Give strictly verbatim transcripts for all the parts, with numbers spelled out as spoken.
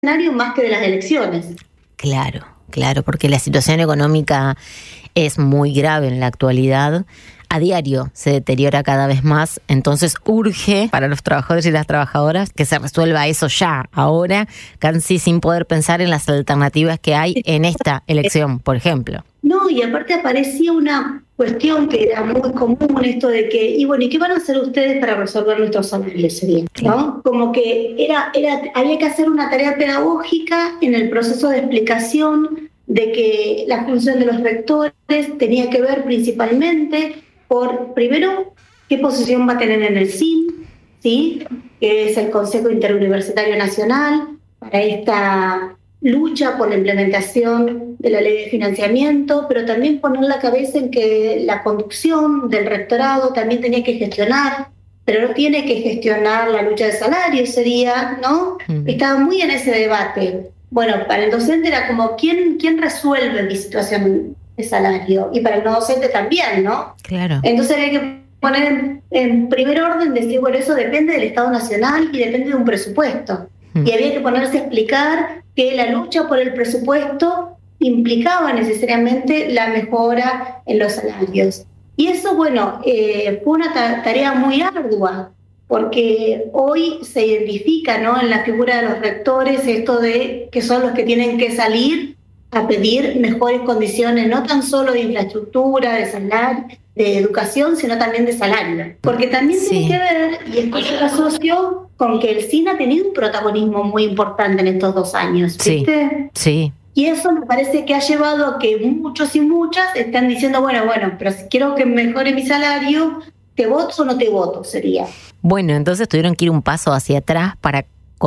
escenario más que de las elecciones. Claro, claro, porque la situación económica es muy grave en la actualidad. A diario se deteriora cada vez más, entonces urge para los trabajadores y las trabajadoras que se resuelva eso ya, ahora, casi sin poder pensar en las alternativas que hay en esta elección, por ejemplo. No, y aparte aparecía una cuestión que era muy común, esto de que, y bueno, ¿y qué van a hacer ustedes para resolver nuestros salarios? Sería, ¿no? Como que era, era, había que hacer una tarea pedagógica en el proceso de explicación de que la función de los rectores tenía que ver principalmente por, primero, qué posición va a tener en el S I N, ¿sí? Que es el Consejo Interuniversitario Nacional, para esta lucha por la implementación de la ley de financiamiento, pero también poner la cabeza en que la conducción del rectorado también tenía que gestionar, pero no tiene que gestionar la lucha de salarios, sería, ¿no? Mm. Estaba muy en ese debate. Bueno, para el docente era como, ¿quién, quién resuelve mi situación de salario? Y para el no docente también, ¿no? Claro. Entonces había que poner en, en primer orden, decir, bueno, eso depende del Estado Nacional y depende de un presupuesto. Mm. Y había que ponerse a explicar que la lucha por el presupuesto implicaba necesariamente la mejora en los salarios. Y eso, bueno, eh, fue una ta- tarea muy ardua, porque hoy se identifica, ¿no?, en la figura de los rectores esto de que son los que tienen que salir a pedir mejores condiciones, no tan solo de infraestructura, de salario, de educación, sino también de salario. Porque también sí. tiene que ver, y esto se asoció con que el S I N ha tenido un protagonismo muy importante en estos dos años, ¿viste? Sí, sí. Y eso me parece que ha llevado a que muchos y muchas están diciendo, bueno, bueno, pero si quiero que mejore mi salario, ¿te voto o no te voto? Sería. Bueno, entonces tuvieron que ir un paso hacia atrás para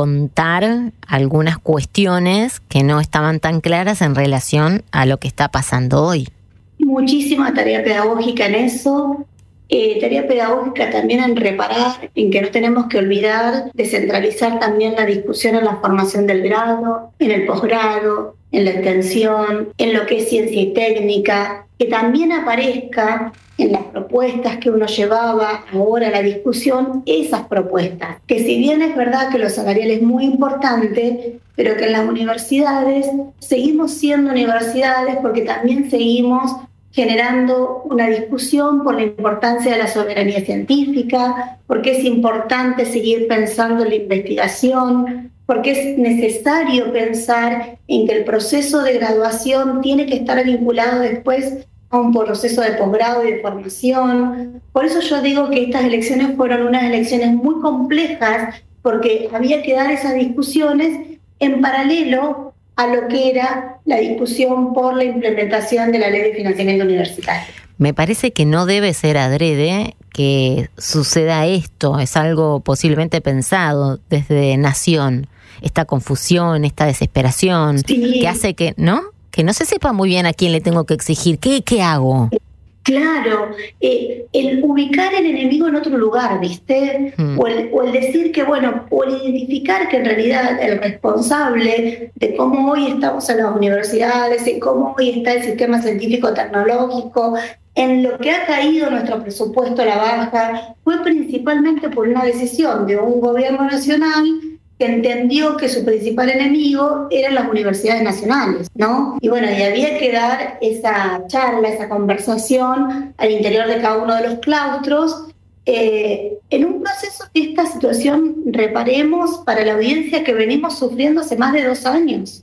contar algunas cuestiones que no estaban tan claras en relación a lo que está pasando hoy. Muchísima tarea pedagógica en eso, eh, tarea pedagógica también en reparar, en que no tenemos que olvidar de centralizar también la discusión en la formación del grado, en el posgrado, en la extensión, en lo que es ciencia y técnica, que también aparezca en las propuestas que uno llevaba ahora a la discusión, esas propuestas, que si bien es verdad que lo salarial es muy importante, pero que en las universidades seguimos siendo universidades porque también seguimos generando una discusión por la importancia de la soberanía científica, porque es importante seguir pensando en la investigación, porque es necesario pensar en que el proceso de graduación tiene que estar vinculado después a un proceso de posgrado y de formación. Por eso yo digo que estas elecciones fueron unas elecciones muy complejas, porque había que dar esas discusiones en paralelo a lo que era la discusión por la implementación de la ley de financiamiento universitario. Me parece que no debe ser adrede que suceda esto, es algo posiblemente pensado desde Nación, esta confusión, esta desesperación, sí. que hace que, ¿no? Que no se sepa muy bien a quién le tengo que exigir, ¿qué, qué hago? Claro, eh, el ubicar el enemigo en otro lugar, ¿viste? Hmm. O, el, o el decir que, bueno, o el identificar que en realidad el responsable de cómo hoy estamos en las universidades, en cómo hoy está el sistema científico-tecnológico, en lo que ha caído nuestro presupuesto a la baja, fue principalmente por una decisión de un gobierno nacional que entendió que su principal enemigo eran las universidades nacionales, ¿no? Y bueno, y había que dar esa charla, esa conversación al interior de cada uno de los claustros, eh, en un proceso que esta situación, reparemos, para la audiencia que venimos sufriendo hace más de dos años,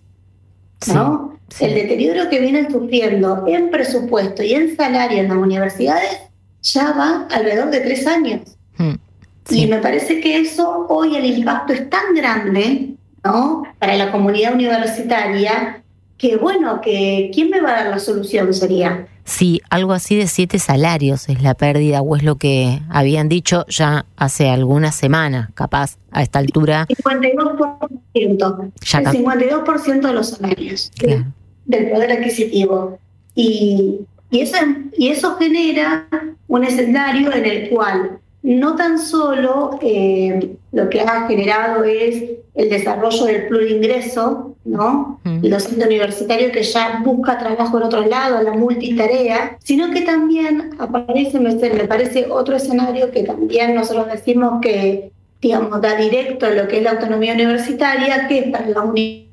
¿no? Sí, sí. El deterioro que vienen sufriendo en presupuesto y en salario en las universidades ya va alrededor de tres años. Hmm. Sí. Y me parece que eso, hoy el impacto es tan grande, ¿no?, para la comunidad universitaria, que bueno, que ¿quién me va a dar la solución? Sería. Sí, algo así de siete salarios es la pérdida, o es lo que habían dicho ya hace algunas semanas, capaz a esta altura. cincuenta y dos por ciento, ya el cincuenta y dos por ciento de los salarios, claro, del poder adquisitivo. Y, y, eso, y eso genera un escenario en el cual no tan solo eh, lo que ha generado es el desarrollo del pluringreso, ¿no? Mm. El docente universitario que ya busca trabajo en otro lado, la multitarea, sino que también aparece, me parece, otro escenario que también nosotros decimos que, digamos, da directo a lo que es la autonomía universitaria, que es para las universidades